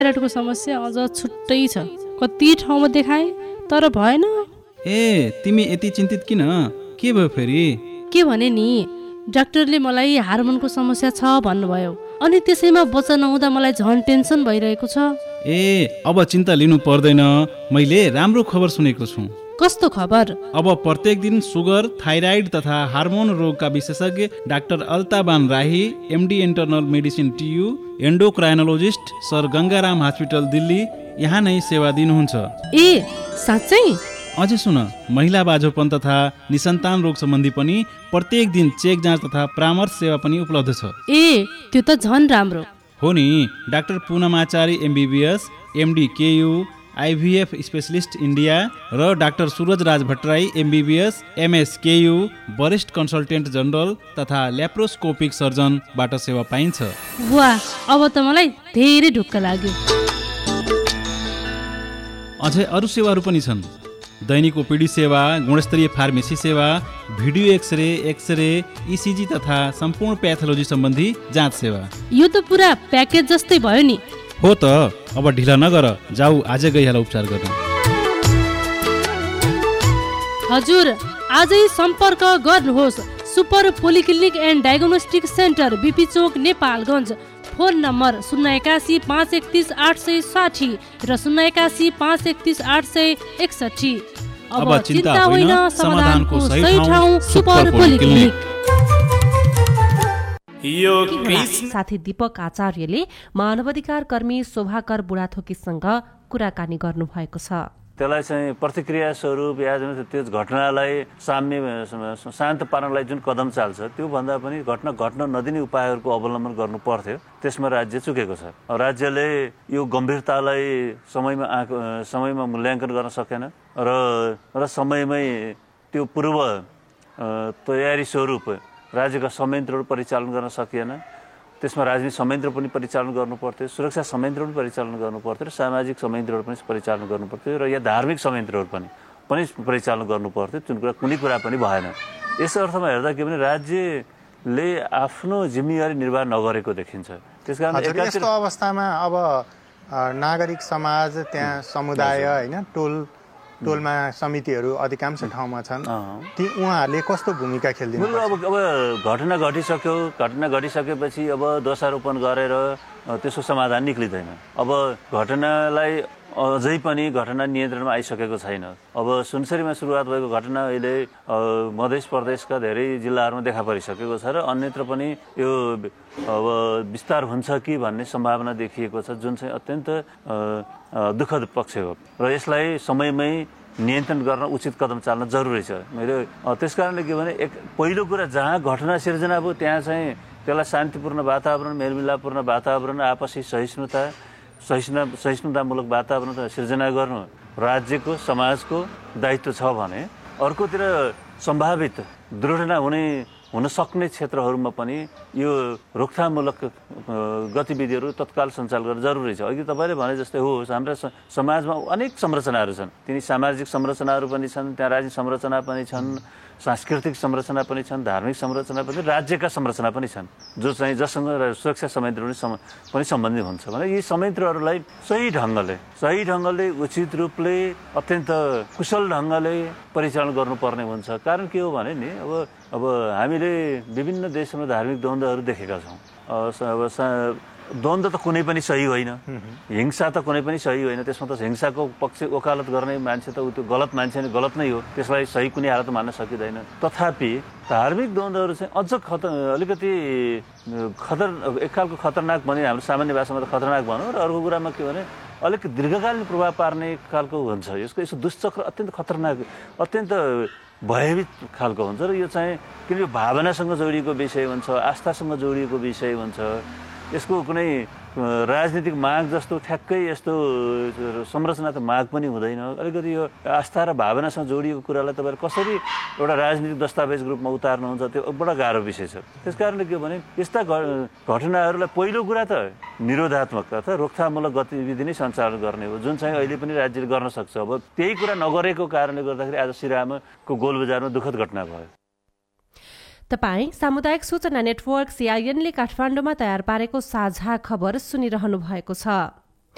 थाइराइडको समस्या अझ छुट्टै छ। कति ठाउँमा देखाएँ तर भएन। तिमी यति चिन्तित किन? के भयो फेरि? के भने नि, डाक्टरले मलाई हार्मोनको समस्या छ भन्नुभयो। अनि त्यसैमा बच्चा नहुँदा मलाई झन् टेन्सन भइरहेको छ। अब चिन्ता लिनु पर्दैन। मैले राम्रो खबर सुनेको छु। कस्तो खबर? अब प्रत्येक दिन सुगर, थाइराइड तथा हार्मोन रोगका विशेषज्ञ डाक्टर अल्ताबान राही, MD internal medicine TU, एन्डोक्राइनोलोजिस्ट sir Gangaram hospital Delhi यहाँ नै सेवा दिनुहुन्छ। साँच्चै? अझै सुन, महिला बाझोपन तथा निसन्तान रोग सम्बन्धी पनि प्रत्येक दिन चेक जाँच तथा परामर्श सेवा पनि उपलब्ध छ। त्यो त झन् राम्रो हो नि। Doctor पूनमाचारी MBBS, MD KU, IVF specialist India र डाक्टर सूरज राज भट्टराई एमबीबीएस, एमएस केयु, वरिष्ठ कन्सल्टेन्ट जनरल तथा ल्याप्रोस्कोपिक सर्जनबाट सेवा पाइन्छ। वाह, अब त मलाई धेरै ढुक्क लाग्यो। अझै अरू सेवाहरू पनि छन्। दैनिक ओपीडी सेवा, गुणस्तरीय फार्मेसी सेवा, भिडियो एक्सरे, इसिजी तथा सम्पूर्ण प्याथोलोजी सम्बन्धी जाँच सेवा। यो त पुरा प्याकेज जस्तै भयो नि। हो त। अब ढिला नगर, जाऊ आजै गइहाल उपचार गर्न। हजुर, आजै सम्पर्क गर्नुहोस् super polyclinic and diagnostic centre, BP Chowk, Nepalgunj. Phone number 081 531 860 र 081 531 861। अब चिन्ता होइन, समाधानको सही ठाउँ सुपर पोलिक्लिनिक। साथी दीपक आचार्यले मानवाधिकार कर्मी शोभाकर बुढाथोकीसँग कुराकानी गर्नु भएको छ। त्यसलाई चाहिँ प्रतिक्रिया स्वरूप या त्यो घटनालाई शान्त पार्नलाई जुन कदम चाल्छ त्यो भन्दा पनि घटना घट्न नदिने उपायहरूको अवलम्बन गर्नु पर्थ्यो। त्यसमा राज्य चुकेको छ। राज्यले यो गम्भीरतालाई समयमा मूल्याङ्कन गर्न सकेन र समयमै त्यो पूर्व तयारी स्वरूप राज्यका संयन्त्रहरू परिचालन गर्न सकिएन। त्यसमा राजनीतिक संयन्त्र पनि परिचालन गर्नु पर्थ्यो, सुरक्षा संयन्त्र पनि परिचालन गर्नु पर्थ्यो र सामाजिक संयन्त्रहरू पनि परिचालन गर्नु पर्थ्यो र या धार्मिक संयन्त्रहरू पनि परिचालन गर्नु पर्थ्यो। कुनै कुरा पनि भएन। यस अर्थमा हेर्दा के भने राज्यले आफ्नो जिम्मेवारी निर्वाह नगरेको देखिन्छ। त्यसकारण यस्तो अवस्थामा अब नागरिक समाज, त्यहाँ समुदाय होइन, टोलमा समितिहरू अधिकांश ठाउँमा छन्, ती उहाँहरूले कस्तो भूमिका खेल्दिनु? अब घटना घटिसकेपछि अब दोषारोपण गरेर त्यसको समाधान निक्लिँदैन। अब घटनालाई अझै पनि घटना नियन्त्रणमा आइसकेको छैन। अब सुनसरीमा सुरुवात भएको घटना अहिले मध्य प्रदेशका धेरै जिल्लाहरूमा देखा परिसकेको छ र अन्यत्र पनि यो अब विस्तार हुन्छ कि भन्ने सम्भावना देखिएको छ, जुन चाहिँ अत्यन्त दुःखद पक्ष हो र यसलाई समयमै नियन्त्रण गर्न उचित कदम चाल्न जरुरी छ। मैले त्यसकारणले के भने पहिलो कुरा जहाँ घटना सिर्जना भयो त्यहाँ चाहिँ त्यसलाई शान्तिपूर्ण वातावरण, मेलमिलापपूर्ण वातावरण, आपसी सहिष्णुतामूलक वातावरण सिर्जना गर्नु राज्यको समाजको दायित्व छ भने अर्कोतिर सम्भावित दुर्घटना हुन सक्ने क्षेत्रहरूमा पनि यो रोकथाममूलक गतिविधिहरू तत्काल सञ्चालन गर्न जरुरी छ। अघि तपाईँले भने जस्तै हो, हाम्रा समाजमा अनेक संरचनाहरू छन्। तिनी सामाजिक संरचनाहरू पनि छन्, त्यहाँ राजनीतिक संरचना पनि छन्, सांस्कृतिक संरचना पनि छन्, धार्मिक संरचना पनि, राज्यका संरचना पनि छन्, जसँग सुरक्षा संयन्त्रहरू पनि सम्बन्धित हुन्छ भने यी संयन्त्रहरूलाई सही ढङ्गले उचित रूपले अत्यन्त कुशल ढङ्गले परिचालन गर्नुपर्ने हुन्छ। कारण के हो भने नि अब हामीले विभिन्न देशमा धार्मिक द्वन्द्वहरू देखेका छौँ। द्वन्द्व त कुनै पनि सही होइन, हिंसा त कुनै पनि सही होइन। त्यसमा त हिंसाको पक्ष वकालत गर्ने मान्छे त त्यो गलत मान्छे नै गलत नै हो, त्यसलाई सही कुनै हालत मान्न सकिँदैन। तथापि धार्मिक द्वन्द्वहरू चाहिँ अझ अलिकति एक खालको खतरनाक भने हाम्रो सामान्य भाषामा त खतरनाक भनौँ र अर्को कुरामा के भने अलिक दीर्घकालीन प्रभाव पार्ने खालको हुन्छ। यसको दुष्चक्र अत्यन्त खतरनाक, अत्यन्त भयभीत खालको हुन्छ र यो चाहिँ किनकि भावनासँग जोडिएको विषय हुन्छ, आस्थासँग जोडिएको विषय हुन्छ। यसको कुनै राजनीतिक माग जस्तो ठ्याक्कै यस्तो संरचना त माग पनि हुँदैन। अलिकति यो आस्था र भावनासँग जोडिएको कुरालाई तपाईँले कसरी एउटा राजनीतिक दस्तावेजको रूपमा उतार्नुहुन्छ त्यो बडा गाह्रो विषय छ। त्यस कारणले के भने यस्ता घटनाहरूलाई पहिलो कुरा त निरोधात्मक अथवा रोकथाममूलक गतिविधि नै सञ्चालन गर्ने हो, जुन चाहिँ अहिले पनि राज्यले गर्न सक्छ। अब त्यही कुरा नगरेको कारणले गर्दाखेरि आज सिराहाको गोलबजारमा दुःखद घटना भयो। तपाईँ सामुदायिक सूचना नेटवर्क CIN ले काठमाडौँमा तयार पारेको साझा खबर सुनिरहनु भएको छ।